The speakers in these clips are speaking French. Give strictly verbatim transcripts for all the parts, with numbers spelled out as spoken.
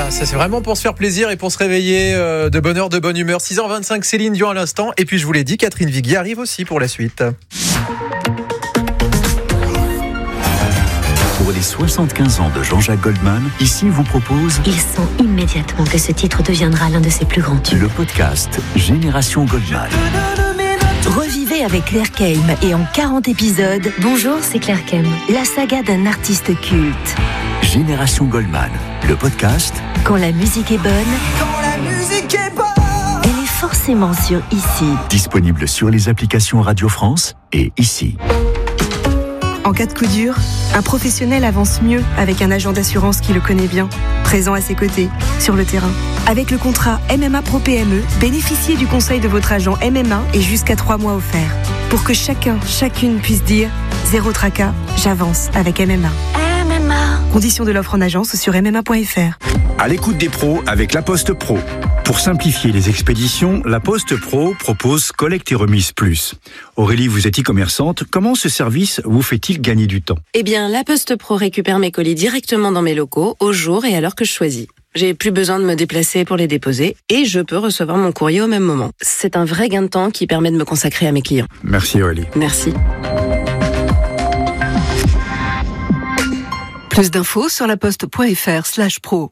Ah, ça c'est vraiment pour se faire plaisir et pour se réveiller euh, de bonne heure, de bonne humeur. six heures vingt-cinq, Céline Dion à l'instant. Et puis je vous l'ai dit, Catherine Viguier arrive aussi pour la suite. Pour les soixante-quinze ans de Jean-Jacques Goldman, ici vous propose... Il sent immédiatement que ce titre deviendra l'un de ses plus grands tubes. Le podcast Génération Goldman. Revivez avec Claire Keim et en quarante épisodes. Bonjour, c'est Claire Keim. La saga d'un artiste culte. Génération Goldman, le podcast. Quand la musique est bonne, Quand la musique est bonne, elle est forcément sur Ici. Disponible sur les applications Radio France et ici. En cas de coup dur, un professionnel avance mieux avec un agent d'assurance qui le connaît bien, présent à ses côtés, sur le terrain. Avec le contrat M M A Pro P M E, bénéficiez du conseil de votre agent M M A et jusqu'à trois mois offerts. Pour que chacun, chacune puisse dire « Zéro tracas, j'avance avec M M A ». M M A. Conditions de l'offre en agence ou sur m m a point f r. À l'écoute des pros avec La Poste Pro. Pour simplifier les expéditions, La Poste Pro propose Collecte et Remise Plus. Aurélie, vous êtes e-commerçante. Comment ce service vous fait-il gagner du temps ? Eh bien, La Poste Pro récupère mes colis directement dans mes locaux, au jour et à l'heure que je choisis. J'ai plus besoin de me déplacer pour les déposer et je peux recevoir mon courrier au même moment. C'est un vrai gain de temps qui permet de me consacrer à mes clients. Merci Aurélie. Merci. Plus d'infos sur laposte.fr slash pro.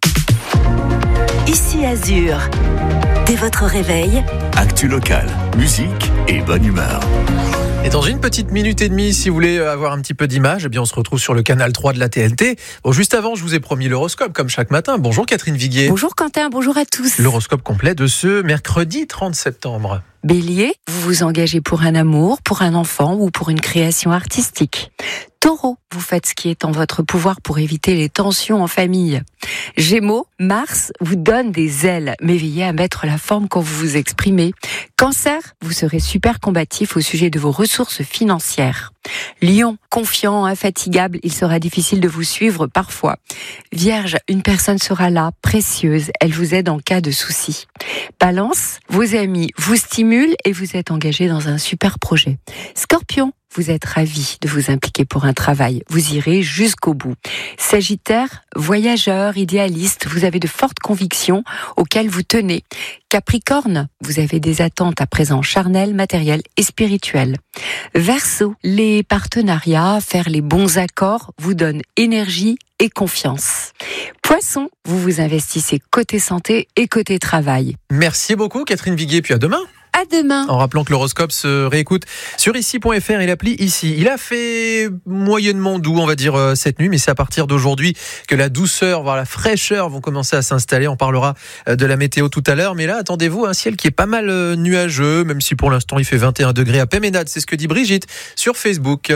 Ici Azur. Dès votre réveil, Actu locale, musique et bonne humeur. Et dans une petite minute et demie, si vous voulez avoir un petit peu d'image, eh bien on se retrouve sur le canal trois de la T N T. Bon, juste avant, je vous ai promis l'horoscope, comme chaque matin. Bonjour Catherine Viguier. Bonjour Quentin, bonjour à tous. L'horoscope complet de ce mercredi trente septembre. Bélier, vous vous engagez pour un amour, pour un enfant ou pour une création artistique. Taureau, vous faites ce qui est en votre pouvoir pour éviter les tensions en famille. Gémeaux, Mars vous donne des ailes, mais veillez à mettre la forme quand vous vous exprimez. Cancer, vous serez super combatif au sujet de vos ressources financières. Lion, confiant, infatigable, il sera difficile de vous suivre parfois. Vierge, une personne sera là, précieuse, elle vous aide en cas de souci. Balance, vos amis vous stimulent et vous êtes engagé dans un super projet. Scorpion, vous êtes ravi de vous impliquer pour un travail. Vous irez jusqu'au bout. Sagittaire, voyageur, idéaliste, vous avez de fortes convictions auxquelles vous tenez. Capricorne, vous avez des attentes à présent charnelles, matérielles et spirituelles. Verseau, les partenariats, faire les bons accords vous donnent énergie et confiance. Poisson, vous vous investissez côté santé et côté travail. Merci beaucoup Catherine Viguier, puis à demain. À demain. En rappelant que l'horoscope se réécoute sur ici point f r et l'appli Ici. Il a fait moyennement doux, on va dire, euh, cette nuit, mais c'est à partir d'aujourd'hui que la douceur, voire la fraîcheur vont commencer à s'installer. On parlera euh, de la météo tout à l'heure, mais là, attendez-vous, un ciel qui est pas mal euh, nuageux, même si pour l'instant il fait vingt et un degrés à Péménade. C'est ce que dit Brigitte sur Facebook.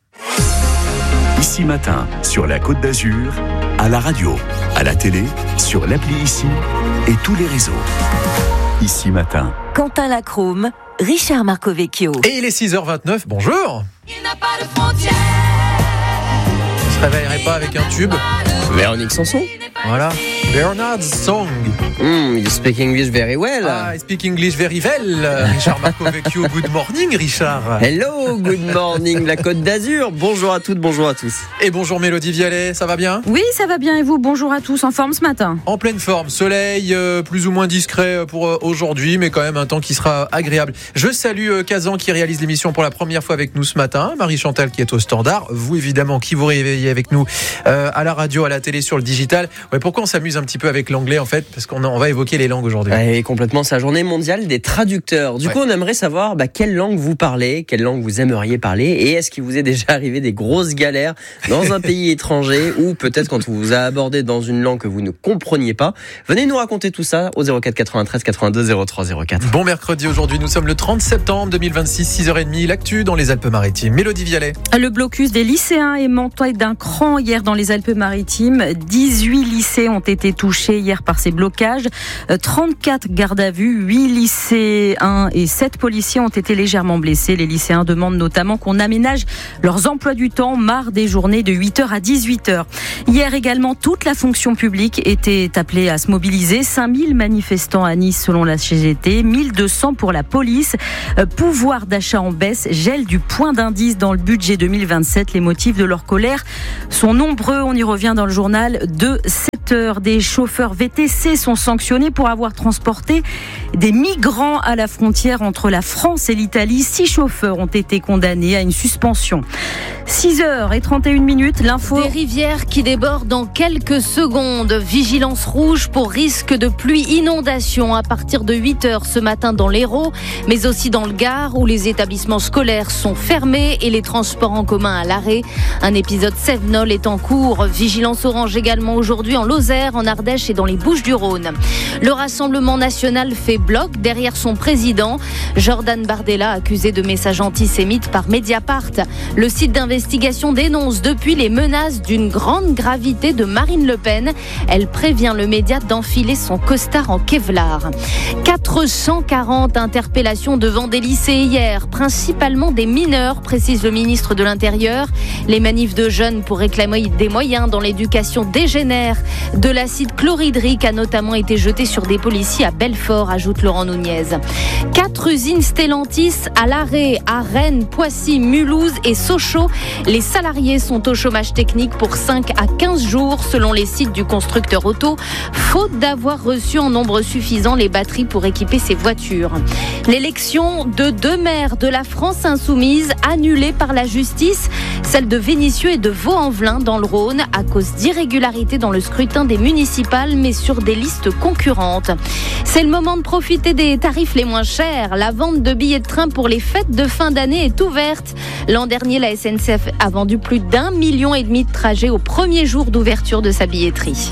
Ici matin, sur la Côte d'Azur, à la radio, à la télé, sur l'appli Ici et tous les réseaux. Ici matin. Quentin Lacrome, Richard Marcovecchio. Et il est six heures vingt-neuf, bonjour. il n'a pas de frontières. On se réveillerait pas avec un tube. Véronique Sanson. Voilà. Bernard's Song. Mm, you speak English very well. Ah, I speak English very well. Richard Marcovecchio, good morning Richard. Hello, good morning la Côte d'Azur. Bonjour à toutes, bonjour à tous. Et bonjour Mélodie Vialet, ça va bien ? Oui, ça va bien et vous ? Bonjour à tous, en forme ce matin ? En pleine forme, soleil euh, plus ou moins discret pour euh, aujourd'hui, mais quand même un temps qui sera agréable. Je salue euh, Kazan qui réalise l'émission pour la première fois avec nous ce matin, Marie-Chantal qui est au standard, vous évidemment qui vous réveillez avec nous euh, à la radio, à la télé, sur le digital. Ouais, pourquoi on s'amuse un petit peu avec l'anglais en fait ? Parce qu'on a, on va évoquer les langues aujourd'hui. Et complètement, c'est la journée mondiale des traducteurs. Du ouais. coup, on aimerait savoir bah, quelle langue vous parlez, quelle langue vous aimeriez parler, et est-ce qu'il vous est déjà arrivé des grosses galères dans un pays étranger, ou peut-être quand on vous a abordé dans une langue que vous ne compreniez pas. Venez nous raconter tout ça au zéro quatre quatre-vingt-treize quatre-vingt-deux zéro trois zéro quatre. Bon mercredi aujourd'hui, nous sommes le trente septembre deux mille vingt-six, six heures trente, l'actu dans les Alpes-Maritimes. Mélodie Vialet. Le blocus des lycéens est monté d'un cran hier dans les Alpes-Maritimes. dix-huit lycées ont été touchés hier par ces blocages. trente-quatre gardes à vue, huit lycéens et sept policiers ont été légèrement blessés. Les lycéens demandent notamment qu'on aménage leurs emplois du temps, marre des journées de huit heures à dix-huit heures. Hier également, toute la fonction publique était appelée à se mobiliser. cinq mille manifestants à Nice selon la C G T, mille deux cents pour la police. Pouvoir d'achat en baisse, gel du point d'indice dans le budget deux mille vingt-sept. Les motifs de leur colère sont nombreux. On y revient dans le journal de sept sept heures. Des chauffeurs V T C sont sanctionnés pour avoir transporté des migrants à la frontière entre la France et l'Italie. Six chauffeurs ont été condamnés à une suspension. six heures trente et une minutes, l'info. Des rivières qui débordent dans quelques secondes. Vigilance rouge pour risque de pluie inondation à partir de huit heures ce matin dans l'Hérault, mais aussi dans le Gard où les établissements scolaires sont fermés et les transports en commun à l'arrêt. Un épisode Sevenol est en cours. Vigilance orange également aujourd'hui en Lozère, en Ardèche et dans les Bouches-du-Rhône. Le Rassemblement national fait bloc derrière son président. Jordan Bardella, accusé de messages antisémites par Mediapart. Le site d'investigation dénonce depuis les menaces d'une grande gravité de Marine Le Pen. Elle prévient le média d'enfiler son costard en Kevlar. quatre cent quarante interpellations devant des lycées hier, principalement des mineurs, précise le ministre de l'Intérieur. Les manifs de jeunes pour réclamer des moyens dans l'éducation dégénèrent. De l'acide chlorhydrique a notamment été jeté sur des policiers à Belfort, ajoute Laurent Nunez. Quatre usines Stellantis à l'arrêt à Rennes, Poissy, Mulhouse et Sochaux. Les salariés sont au chômage technique pour cinq à quinze jours selon les sites du constructeur auto, faute d'avoir reçu en nombre suffisant les batteries pour équiper ses voitures. L'élection de deux maires de la France insoumise annulée par la justice, celle de Vénissieux et de Vaux-en-Velin dans le Rhône à cause d'irrégularités dans le scrutin des municipales mais sur des listes concurrentes. C'est le moment de profiter des tarifs les moins chers. La vente de billets de train pour les fêtes de fin d'année est ouverte. L'an dernier, la S N C F a vendu plus d'un million et demi de trajets au premier jour d'ouverture de sa billetterie.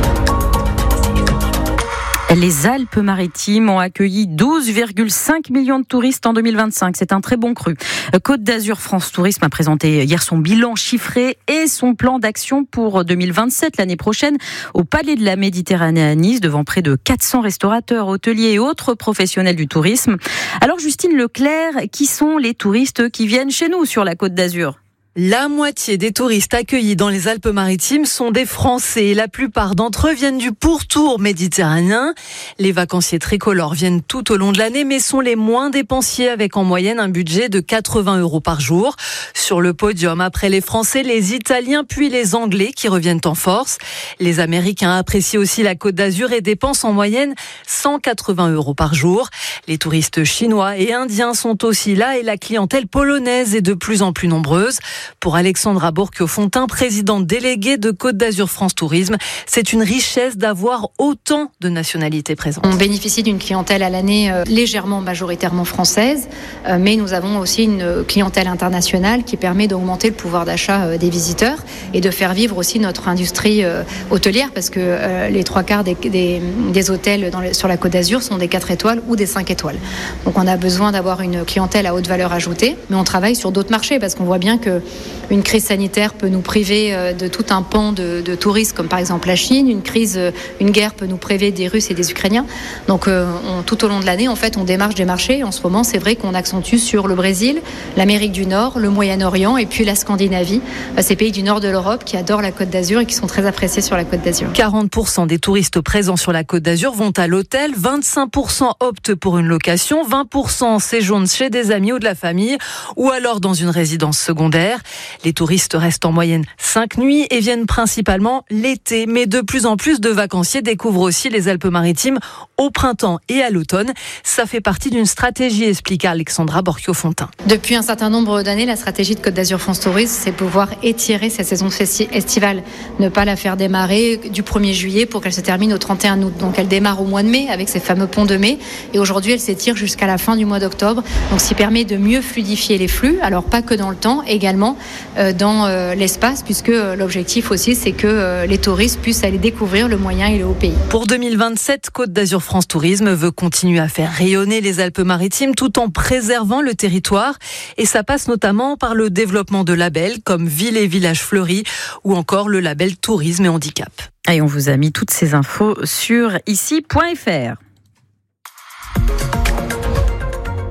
Les Alpes-Maritimes ont accueilli douze virgule cinq millions de touristes en deux mille vingt-cinq. C'est un très bon cru. Côte d'Azur France Tourisme a présenté hier son bilan chiffré et son plan d'action pour deux mille vingt-sept, l'année prochaine, au Palais de la Méditerranée à Nice, devant près de quatre cents restaurateurs, hôteliers et autres professionnels du tourisme. Alors Justine Leclerc, qui sont les touristes qui viennent chez nous sur la Côte d'Azur ? La moitié des touristes accueillis dans les Alpes-Maritimes sont des Français. La plupart d'entre eux viennent du pourtour méditerranéen. Les vacanciers tricolores viennent tout au long de l'année, mais sont les moins dépensiers, avec en moyenne un budget de quatre-vingts euros par jour. Sur le podium, après les Français, les Italiens puis les Anglais qui reviennent en force. Les Américains apprécient aussi la Côte d'Azur et dépensent en moyenne cent quatre-vingts euros par jour. Les touristes chinois et indiens sont aussi là et la clientèle polonaise est de plus en plus nombreuse. Pour Alexandra Bourquio-Fontin, présidente déléguée de Côte d'Azur France Tourisme, c'est une richesse d'avoir autant de nationalités présentes. On bénéficie d'une clientèle à l'année euh, légèrement majoritairement française, euh, mais nous avons aussi une clientèle internationale qui permet d'augmenter le pouvoir d'achat euh, des visiteurs et de faire vivre aussi notre industrie euh, hôtelière, parce que euh, les trois quarts des, des, des hôtels dans le, sur la Côte d'Azur sont des quatre étoiles ou des cinq étoiles. Donc on a besoin d'avoir une clientèle à haute valeur ajoutée, mais on travaille sur d'autres marchés parce qu'on voit bien que une crise sanitaire peut nous priver de tout un pan de, de touristes, comme par exemple la Chine. Une crise, une guerre peut nous priver des Russes et des Ukrainiens. Donc, euh, on, tout au long de l'année, en fait, on démarche des marchés. En ce moment, c'est vrai qu'on accentue sur le Brésil, l'Amérique du Nord, le Moyen-Orient et puis la Scandinavie. Ces pays du nord de l'Europe qui adorent la Côte d'Azur et qui sont très appréciés sur la Côte d'Azur. quarante pour cent des touristes présents sur la Côte d'Azur vont à l'hôtel, vingt-cinq pour cent optent pour une location, vingt pour cent séjournent chez des amis ou de la famille ou alors dans une résidence secondaire. Les touristes restent en moyenne cinq nuits et viennent principalement l'été. Mais de plus en plus de vacanciers découvrent aussi les Alpes-Maritimes au printemps et à l'automne. Ça fait partie d'une stratégie, explique Alexandra Bourquio-Fontin. Depuis un certain nombre d'années, la stratégie de Côte d'Azur France Tourisme, c'est pouvoir étirer cette saison estivale. Ne pas la faire démarrer du premier juillet pour qu'elle se termine au trente et un août. Donc elle démarre au mois de mai avec ces fameux ponts de mai. Et aujourd'hui, elle s'étire jusqu'à la fin du mois d'octobre. Donc ce qui permet de mieux fluidifier les flux. Alors pas que dans le temps, également euh, dans euh, l'espace, puisque euh, l'objectif aussi, c'est que euh, les touristes puissent aller découvrir le moyen et le haut pays. Pour deux mille vingt-sept, Côte d'Azur France Tourisme veut continuer à faire rayonner les Alpes-Maritimes tout en préservant le territoire. Et ça passe notamment par le développement de labels comme Ville et Villages Fleuris ou encore le label Tourisme et Handicap. Et on vous a mis toutes ces infos sur ici point f r.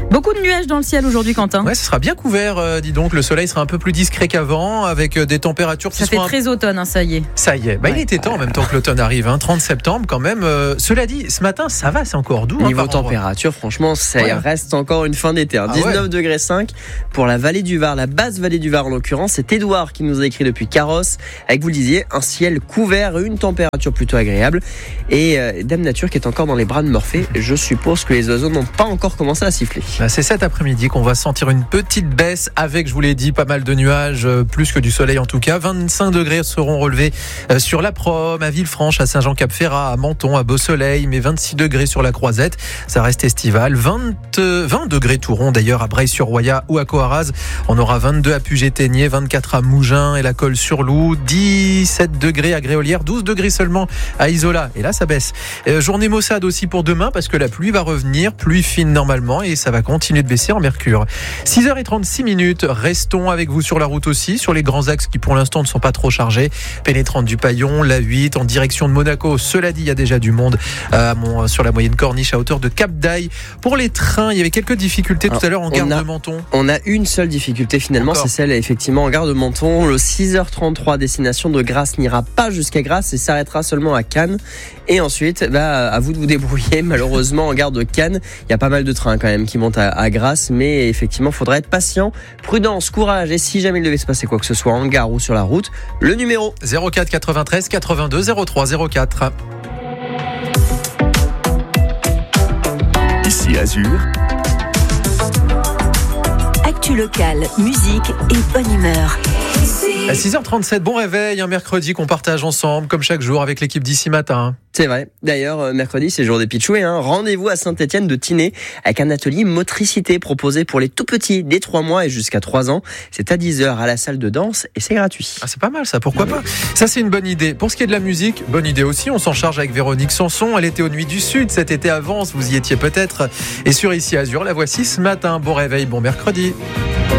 Beaucoup de nuages dans le ciel aujourd'hui, Quentin. Ouais, ce sera bien couvert, euh, dis donc. Le soleil sera un peu plus discret qu'avant, avec euh, des températures qui Ça fait seront très automne, hein, ça y est. Ça y est, bah, Ouais. il était temps en même temps que l'automne arrive, hein, trente septembre quand même. Euh, cela dit, ce matin, ça va, c'est encore doux. Niveau hein, par endroit. température, franchement, ça Ouais. reste encore une fin d'été. Hein. Ah dix-neuf ouais. degrés cinq pour la vallée du Var, la basse vallée du Var en l'occurrence. C'est Édouard qui nous a écrit depuis Carrosse. Avec, vous le disiez, un ciel couvert, une température plutôt agréable. Et euh, Dame Nature qui est encore dans les bras de Morphée. Je suppose que les oiseaux n'ont pas encore commencé à siffler. Bah, c'est cet après-midi qu'on va sentir une petite baisse avec, je vous l'ai dit, pas mal de nuages, euh, plus que du soleil en tout cas. vingt-cinq degrés seront relevés euh, sur la Prom, à Villefranche, à Saint-Jean-Cap-Ferrat, à Menton, à Beau-Soleil, mais vingt-six degrés sur la Croisette. Ça reste estival. vingt, euh, vingt degrés tout rond d'ailleurs à Breil-sur-Roya ou à Coaraz. On aura vingt-deux à Puget-Ténier, vingt-quatre à Mougins et la Colle-sur-Loup, dix-sept degrés à Gréolière, douze degrés seulement à Isola. Et là, ça baisse. Euh, journée maussade aussi pour demain parce que la pluie va revenir, pluie fine normalement et ça va continuer de baisser en mercure. six heures trente-six minutes, restons avec vous sur la route aussi, sur les grands axes qui pour l'instant ne sont pas trop chargés. Pénétrante du Paillon, la huit en direction de Monaco. Cela dit, il y a déjà du monde euh, à mon, sur la moyenne corniche à hauteur de Cap d'Aille. Pour les trains, il y avait quelques difficultés tout Alors, à l'heure en on gare a- de Menton. On a une seule difficulté finalement, Encore. c'est celle effectivement en gare de Menton. Le six heures trente-trois destination de Grasse n'ira pas jusqu'à Grasse et s'arrêtera seulement à Cannes. Et ensuite, bah, à vous de vous débrouiller. Malheureusement, en gare de Cannes, il y a pas mal de trains quand même qui montent à, à Grasse, mais effectivement, il faudra être patient, prudence, courage. Et si jamais il devait se passer quoi que ce soit en gare ou sur la route, le numéro zéro quatre quatre-vingt-treize quatre-vingt-deux zéro trois zéro quatre. Ici Azur, Actu locale, musique et bonne humeur. À six heures trente-sept, bon réveil, un mercredi qu'on partage ensemble, comme chaque jour, avec l'équipe d'ici matin. C'est vrai. D'ailleurs, euh, mercredi, c'est jour des pitchoués. Hein. Rendez-vous à Saint-Étienne de Tinée avec un atelier motricité proposé pour les tout petits, dès trois mois et jusqu'à trois ans. C'est à dix heures à la salle de danse et c'est gratuit. Ah, c'est pas mal ça, pourquoi pas. Ça, c'est une bonne idée. Pour ce qui est de la musique, bonne idée aussi. On s'en charge avec Véronique Sanson. Elle était aux Nuits du Sud cet été à Vence. Vous y étiez peut-être. Et sur Ici Azur, la voici ce matin. Bon réveil, bon mercredi.